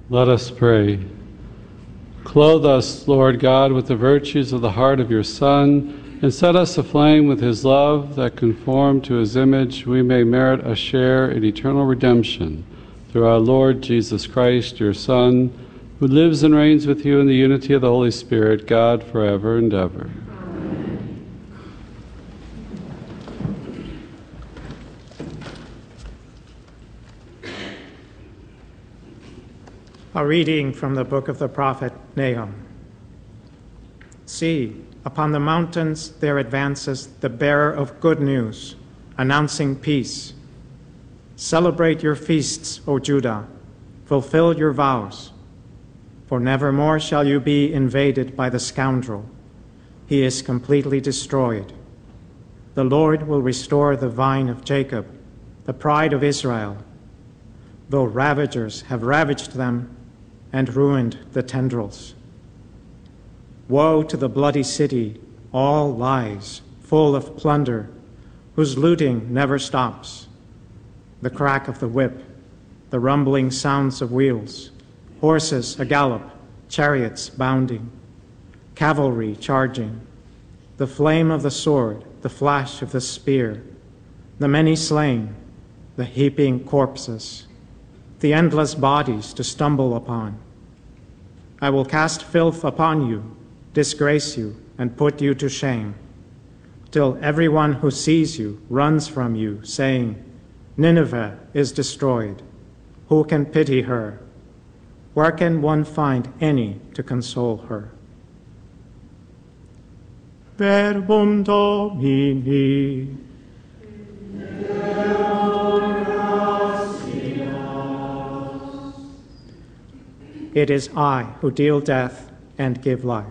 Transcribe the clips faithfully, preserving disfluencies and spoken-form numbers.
Let us pray. Clothe us, Lord God, with the virtues of the heart of your Son, and set us aflame with his love, that conformed to his image we may merit a share in eternal redemption, through our Lord Jesus Christ, your Son, who lives and reigns with you in the unity of the Holy Spirit, God, forever and ever. A reading from the book of the prophet Nahum. See, upon the mountains there advances the bearer of good news, announcing peace. Celebrate your feasts, O Judah, fulfill your vows, for nevermore shall you be invaded by the scoundrel. He is completely destroyed. The Lord will restore the vine of Jacob, the pride of Israel, though ravagers have ravaged them and ruined the tendrils. Woe to the bloody city, all lies, full of plunder, whose looting never stops. The crack of the whip, the rumbling sounds of wheels, horses a gallop, chariots bounding, cavalry charging, the flame of the sword, the flash of the spear, the many slain, the heaping corpses, the endless bodies to stumble upon. I will cast filth upon you, disgrace you, and put you to shame, till everyone who sees you runs from you, saying, Nineveh is destroyed. Who can pity her? Where can one find any to console her? Verbum Domini. It is I who deal death and give life.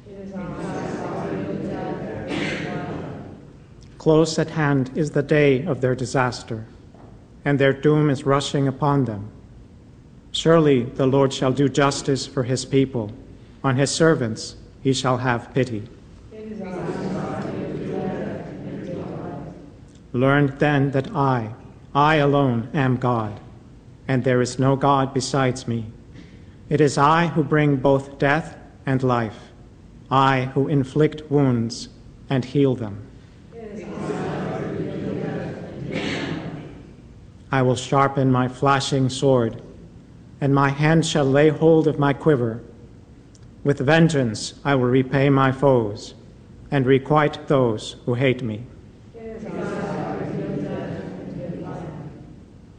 Close at hand is the day of their disaster, and their doom is rushing upon them. Surely the Lord shall do justice for his people. On his servants he shall have pity. Learn then that I, I alone am God, and there is no God besides me. It is I who bring both death and life, I who inflict wounds and heal them. I will sharpen my flashing sword, and my hand shall lay hold of my quiver. With vengeance I will repay my foes and requite those who hate me.